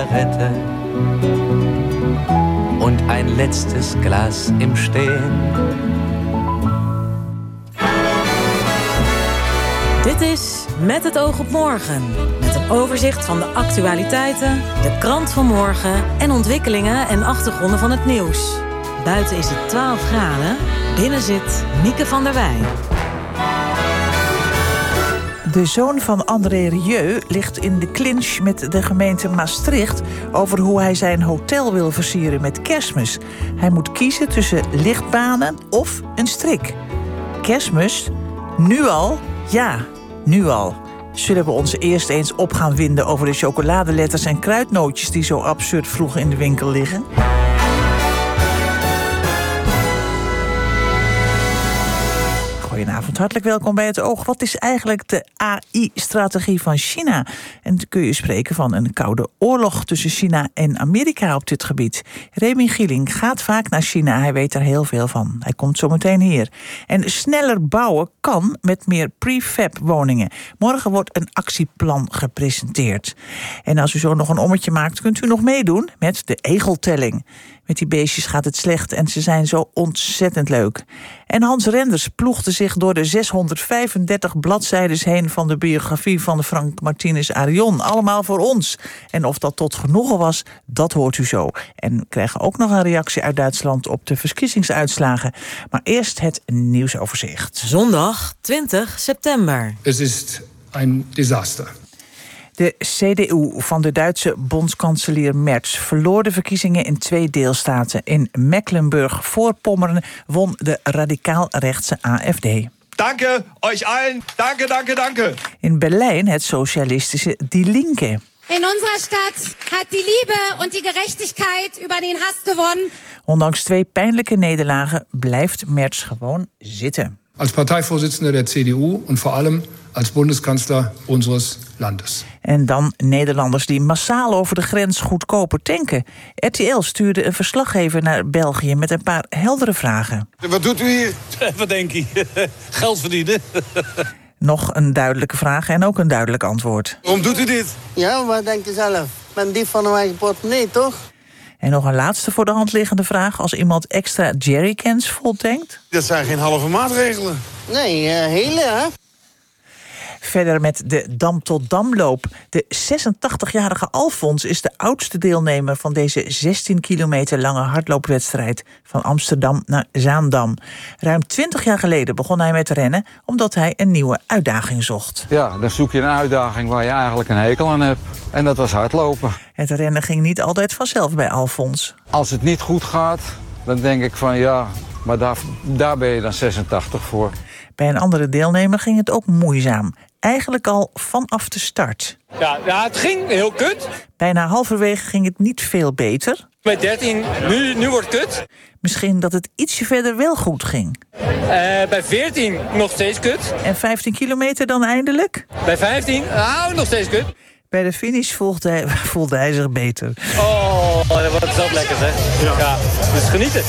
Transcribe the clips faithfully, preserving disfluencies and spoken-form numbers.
Und ein letztes Glas im Stehen. Dit is Met het oog op morgen. Met een overzicht van de actualiteiten, de krant van morgen en ontwikkelingen en achtergronden van het nieuws. Buiten is het twaalf graden, binnen zit Mieke van der Wij. De zoon van André Rieu ligt in de clinch met de gemeente Maastricht over hoe hij zijn hotel wil versieren met Kerstmis. Hij moet kiezen tussen lichtbanen of een strik. Kerstmis? Nu al? Ja, nu al. Zullen we ons eerst eens op gaan winden over de chocoladeletters en kruidnootjes die zo absurd vroeg in de winkel liggen? Goedenavond, hartelijk welkom bij Het Oog. Wat is eigenlijk de A I-strategie van China? En dan kun je spreken van een koude oorlog tussen China en Amerika op dit gebied. Remy Gieling gaat vaak naar China, hij weet er heel veel van. Hij komt zo meteen hier. En sneller bouwen kan met meer prefab woningen. Morgen wordt een actieplan gepresenteerd. En als u zo nog een ommetje maakt, kunt u nog meedoen met de egeltelling. Met die beestjes gaat het slecht en ze zijn zo ontzettend leuk. En Hans Renders ploegde zich door de zeshonderdvijfendertig bladzijdes heen van de biografie van Frank Martinez Arion. Allemaal voor ons. En of dat tot genoegen was, dat hoort u zo. En we krijgen ook nog een reactie uit Duitsland op de verkiezingsuitslagen. Maar eerst het nieuwsoverzicht. Zondag twintig september. Het is een disaster. De C D U van de Duitse bondskanselier Merz verloor de verkiezingen in twee deelstaten. In Mecklenburg-Voorpommern won de radicaal-rechtse A F D. Danke euch allen. Danke, danke, danke. In Berlijn het socialistische Die Linke. In unserer Stadt hat die Liebe und die Gerechtigkeit über den Hass gewonnen. Ondanks twee pijnlijke nederlagen blijft Merz gewoon zitten. Als partijvoorzitter der C D U en vor allem als Bundeskansler unseres Landes. En dan Nederlanders die massaal over de grens goedkoper tanken. R T L stuurde een verslaggever naar België met een paar heldere vragen. Wat doet u hier? Wat denk je? Geld verdienen. Nog een duidelijke vraag en ook een duidelijk antwoord. Waarom doet u dit? Ja, wat denkt u zelf? Ik ben dief van een eigen portemonnee, toch? En nog een laatste voor de hand liggende vraag. Als iemand extra jerrycans vol tankt? Dat zijn geen halve maatregelen. Nee, uh, hele, hè? Verder met de Dam-tot-Damloop. De zesentachtigjarige Alfons is de oudste deelnemer van deze zestien kilometer lange hardloopwedstrijd van Amsterdam naar Zaandam. Ruim twintig jaar geleden begon hij met rennen omdat hij een nieuwe uitdaging zocht. Ja, dan zoek je een uitdaging waar je eigenlijk een hekel aan hebt. En dat was hardlopen. Het rennen ging niet altijd vanzelf bij Alfons. Als het niet goed gaat, dan denk ik van ja, maar daar, daar ben je dan zesentachtig voor. Bij een andere deelnemer ging het ook moeizaam. Eigenlijk al vanaf de start. Ja, ja, het ging heel kut. Bijna halverwege ging het niet veel beter. Bij dertien, nu, nu wordt het kut. Misschien dat het ietsje verder wel goed ging. Uh, bij veertien nog steeds kut. En vijftien kilometer dan eindelijk? Bij vijftien, nou, nog steeds kut. Bij de finish voelde hij, voelde hij zich beter. Oh, dat is ook lekker, hè? Ja, ja, dus genieten.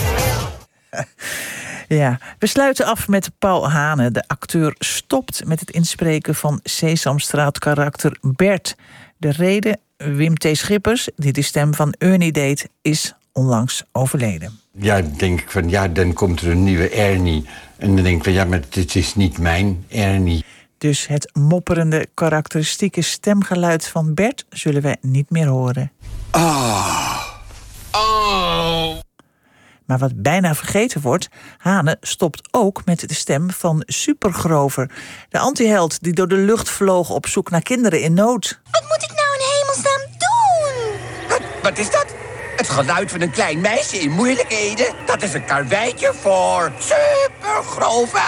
Ja, we sluiten af met Paul Hane. De acteur stopt met het inspreken van Sesamstraat-karakter Bert. De reden, Wim T. Schippers, die de stem van Ernie deed, is onlangs overleden. Ja, dan denk ik van, ja, dan komt er een nieuwe Ernie. En dan denk ik van, ja, maar dit is niet mijn Ernie. Dus het mopperende, karakteristieke stemgeluid van Bert zullen we niet meer horen. Ah. Oh. Maar wat bijna vergeten wordt, Hane stopt ook met de stem van Supergrover. De antiheld die door de lucht vloog op zoek naar kinderen in nood. Wat moet ik nou in hemelsnaam doen? Wat, wat is dat? Het geluid van een klein meisje in moeilijkheden? Dat is een karweitje voor Supergrover!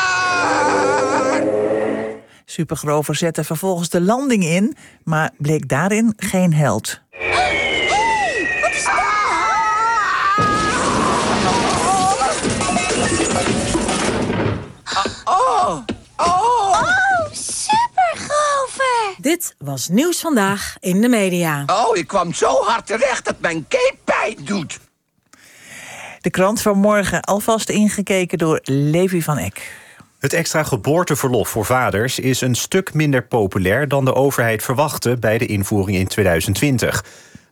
Supergrover zette vervolgens de landing in, maar bleek daarin geen held. Hey, wat is dat? Oh, oh. Oh, Supergrover! Dit was Nieuws Vandaag in de media. Oh, ik kwam zo hard terecht dat mijn cape pijn doet. De krant van morgen alvast ingekeken door Levi van Eck. Het extra geboorteverlof voor vaders is een stuk minder populair dan de overheid verwachtte bij de invoering in tweeduizend twintig.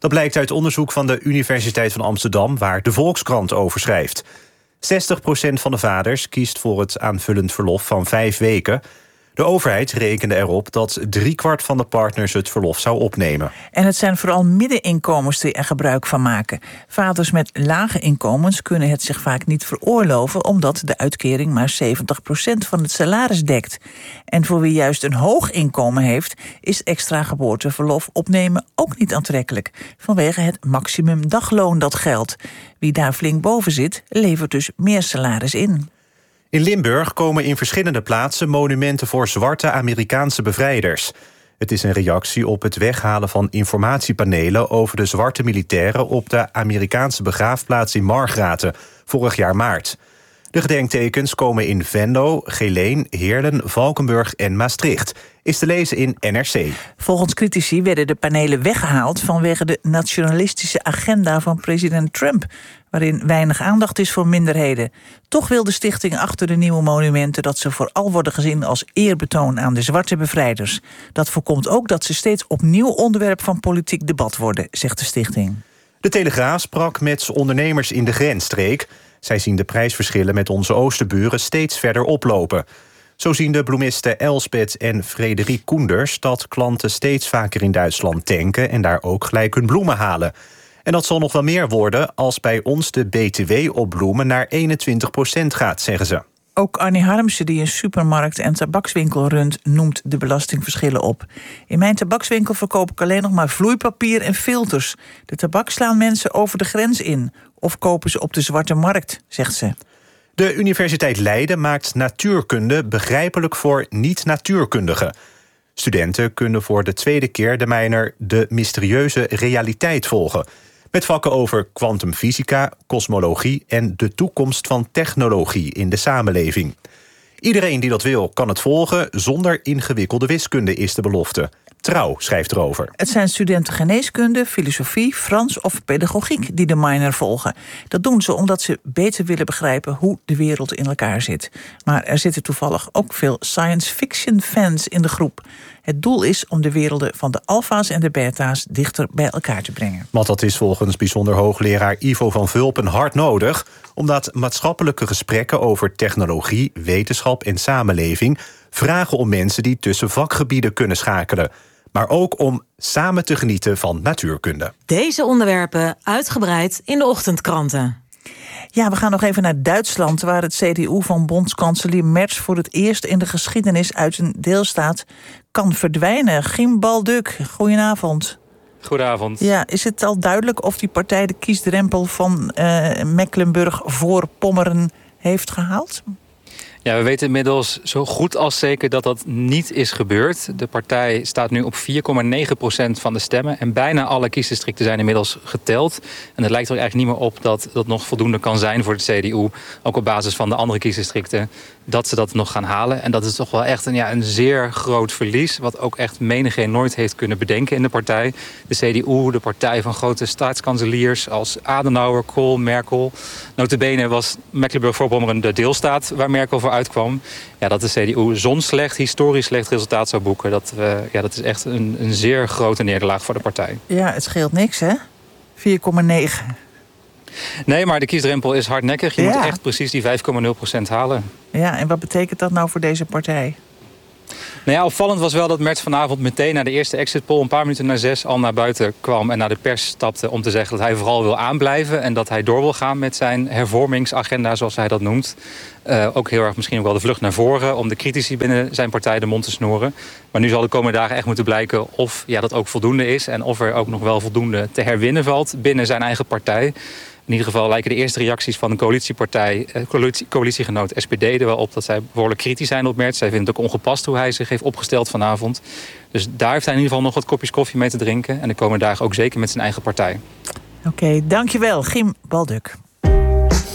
Dat blijkt uit onderzoek van de Universiteit van Amsterdam, waar de Volkskrant over schrijft. zestig procent van de vaders kiest voor het aanvullend verlof van vijf weken. De overheid rekende erop dat driekwart van de partners het verlof zou opnemen. En het zijn vooral middeninkomens die er gebruik van maken. Vaders met lage inkomens kunnen het zich vaak niet veroorloven, omdat de uitkering maar zeventig procent van het salaris dekt. En voor wie juist een hoog inkomen heeft, is extra geboorteverlof opnemen ook niet aantrekkelijk, vanwege het maximum dagloon dat geldt. Wie daar flink boven zit, levert dus meer salaris in. In Limburg komen in verschillende plaatsen monumenten voor zwarte Amerikaanse bevrijders. Het is een reactie op het weghalen van informatiepanelen over de zwarte militairen op de Amerikaanse begraafplaats in Margraten, vorig jaar maart. De gedenktekens komen in Venlo, Geleen, Heerlen, Valkenburg en Maastricht. Is te lezen in N R C. Volgens critici werden de panelen weggehaald vanwege de nationalistische agenda van president Trump, waarin weinig aandacht is voor minderheden. Toch wil de stichting achter de nieuwe monumenten dat ze vooral worden gezien als eerbetoon aan de zwarte bevrijders. Dat voorkomt ook dat ze steeds opnieuw onderwerp van politiek debat worden, zegt de stichting. De Telegraaf sprak met ondernemers in de grensstreek. Zij zien de prijsverschillen met onze oosterburen steeds verder oplopen. Zo zien de bloemisten Elspet en Frederik Koenders dat klanten steeds vaker in Duitsland tanken en daar ook gelijk hun bloemen halen. En dat zal nog wel meer worden als bij ons de B T W op bloemen naar eenentwintig procent gaat, zeggen ze. Ook Arnie Harmsen, die een supermarkt en tabakswinkel runt, noemt de belastingverschillen op. In mijn tabakswinkel verkoop ik alleen nog maar vloeipapier en filters. De tabak slaan mensen over de grens in of kopen ze op de zwarte markt, zegt ze. De Universiteit Leiden maakt natuurkunde begrijpelijk voor niet-natuurkundigen. Studenten kunnen voor de tweede keer de mijner De Mysterieuze Realiteit volgen, met vakken over kwantumfysica, kosmologie en de toekomst van technologie in de samenleving. Iedereen die dat wil kan het volgen zonder ingewikkelde wiskunde, is de belofte. Trouw schrijft erover. Het zijn studenten geneeskunde, filosofie, Frans of pedagogiek die de minor volgen. Dat doen ze omdat ze beter willen begrijpen hoe de wereld in elkaar zit. Maar er zitten toevallig ook veel science fiction fans in de groep. Het doel is om de werelden van de alfa's en de beta's dichter bij elkaar te brengen. Want dat is volgens bijzonder hoogleraar Ivo van Vulpen hard nodig, omdat maatschappelijke gesprekken over technologie, wetenschap en samenleving vragen om mensen die tussen vakgebieden kunnen schakelen, maar ook om samen te genieten van natuurkunde. Deze onderwerpen uitgebreid in de ochtendkranten. Ja, we gaan nog even naar Duitsland, waar het C D U van bondskanselier Merz voor het eerst in de geschiedenis uit een deelstaat kan verdwijnen. Gim Balduk, goedenavond. Goedenavond. Ja, is het al duidelijk of die partij de kiesdrempel van uh, Mecklenburg-Voorpommern heeft gehaald? Ja, we weten inmiddels zo goed als zeker dat dat niet is gebeurd. De partij staat nu op vier komma negen procent van de stemmen. En bijna alle kiesdistricten zijn inmiddels geteld. En het lijkt er eigenlijk niet meer op dat dat nog voldoende kan zijn voor het C D U. Ook op basis van de andere kiesdistricten. Dat ze dat nog gaan halen. En dat is toch wel echt een, ja, een zeer groot verlies. Wat ook echt menigeen nooit heeft kunnen bedenken in de partij. De C D U, de partij van grote staatskanseliers als Adenauer, Kohl, Merkel. Nota bene was Mecklenburg-Voorpommern de deelstaat waar Merkel voor uitkwam. Ja, dat de C D U zo'n slecht, historisch slecht resultaat zou boeken. Dat, uh, ja, dat is echt een, een zeer grote nederlaag voor de partij. Ja, het scheelt niks, hè? vier komma negen. Nee, maar de kiesdrempel is hardnekkig. Je ja. moet echt precies die vijf komma nul procent halen. Ja, en wat betekent dat nou voor deze partij? Nou ja, opvallend was wel dat Merz vanavond meteen na de eerste exit poll, een paar minuten na zes, al naar buiten kwam en naar de pers stapte om te zeggen dat hij vooral wil aanblijven en dat hij door wil gaan met zijn hervormingsagenda, zoals hij dat noemt. Uh, ook heel erg misschien ook wel de vlucht naar voren om de critici binnen zijn partij de mond te snoeren. Maar nu zal de komende dagen echt moeten blijken of ja, dat ook voldoende is en of er ook nog wel voldoende te herwinnen valt binnen zijn eigen partij. In ieder geval lijken de eerste reacties van de coalitiepartij, coalitie, coalitiegenoot S P D er wel op dat zij behoorlijk kritisch zijn op Merz. Zij vindt het ook ongepast hoe hij zich heeft opgesteld vanavond. Dus daar heeft hij in ieder geval nog wat kopjes koffie mee te drinken. En de komende dagen ook zeker met zijn eigen partij. Oké, okay, dankjewel, Gim Balduk.